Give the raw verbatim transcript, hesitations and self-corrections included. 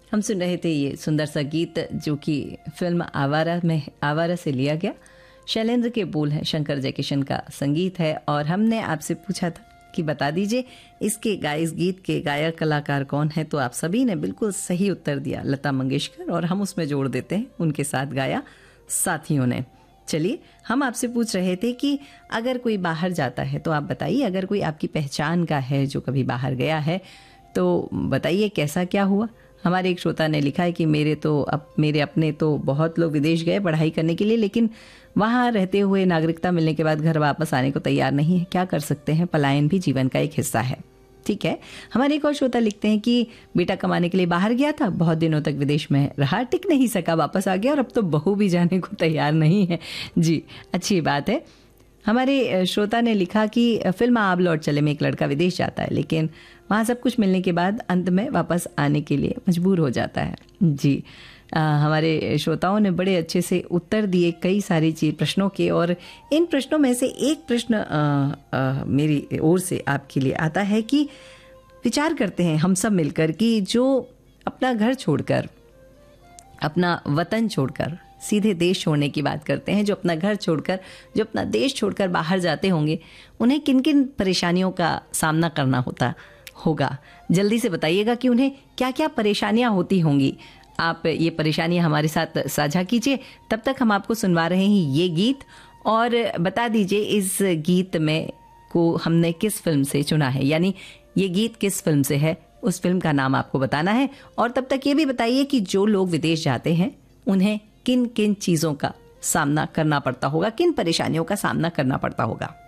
हम सुन रहे थे ये सुंदर सा गीत जो कि फिल्म आवारा में आवारा से लिया गया। शैलेंद्र के बोल हैं, शंकर जयकिशन का संगीत है। और हमने आपसे पूछा था कि बता दीजिए इसके गाय इस गीत के गायक कलाकार कौन है, तो आप सभी ने बिल्कुल सही उत्तर दिया, लता मंगेशकर। और हम उसमें जोड़ देते हैं उनके साथ गाया साथियों ने। चलिए, हम आपसे पूछ रहे थे कि अगर कोई बाहर जाता है तो आप बताइए, अगर कोई आपकी पहचान का है जो कभी बाहर गया है तो बताइए कैसा क्या हुआ। हमारे एक श्रोता ने लिखा है कि मेरे तो अब मेरे अपने तो बहुत लोग विदेश गए पढ़ाई करने के लिए, लेकिन वहाँ रहते हुए नागरिकता मिलने के बाद घर वापस आने को तैयार नहीं है। क्या कर सकते हैं, पलायन भी जीवन का एक हिस्सा है। ठीक है। हमारे एक और श्रोता लिखते हैं कि बेटा कमाने के लिए बाहर गया था, बहुत दिनों तक विदेश में रहा, टिक नहीं सका, वापस आ गया और अब तो बहू भी जाने को तैयार नहीं है। जी, अच्छी बात है। हमारे श्रोता ने लिखा कि फिल्म आब लौट चले में एक लड़का विदेश जाता है, लेकिन वहाँ सब कुछ मिलने के बाद अंत में वापस आने के लिए मजबूर हो जाता है। जी, आ, हमारे श्रोताओं ने बड़े अच्छे से उत्तर दिए कई सारी चीज प्रश्नों के। और इन प्रश्नों में से एक प्रश्न आ, आ, मेरी ओर से आपके लिए आता है कि विचार करते हैं हम सब मिलकर कि जो अपना घर छोड़कर, अपना वतन छोड़कर सीधे देश छोड़ने की बात करते हैं, जो अपना घर छोड़कर, जो अपना देश छोड़कर बाहर जाते होंगे, उन्हें किन किन परेशानियों का सामना करना होता होगा। जल्दी से बताइएगा कि उन्हें क्या क्या परेशानियां होती होंगी। आप ये परेशानियां हमारे साथ साझा कीजिए। तब तक हम आपको सुनवा रहे हैं ये गीत, और बता दीजिए इस गीत में को हमने किस फिल्म से चुना है, यानी ये गीत किस फिल्म से है, उस फिल्म का नाम आपको बताना है। और तब तक ये भी बताइए कि जो लोग विदेश जाते हैं उन्हें किन किन चीज़ों का सामना करना पड़ता होगा, किन परेशानियों का सामना करना पड़ता होगा।